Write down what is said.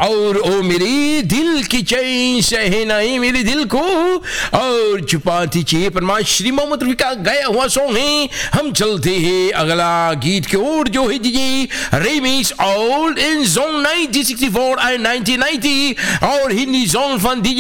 और ओ मेरे दिल की चैन शहनाई मेरे दिल को और छुपाती चाहिए फरमाइश श्री मोहम्मद रफी का गाया हुआ सॉन्ग है। हम चलते हैं अगला गीत की ओर जो है जी remix old in zone 1964 and 1990 और हिंदी जोन फन